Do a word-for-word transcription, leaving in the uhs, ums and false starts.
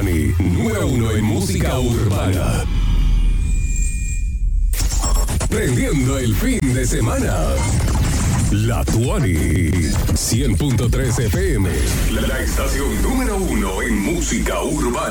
Tuani, número uno en música urbana. Prendiendo el fin de semana. La Tuani, cien punto tres F M, la estación número uno en música urbana.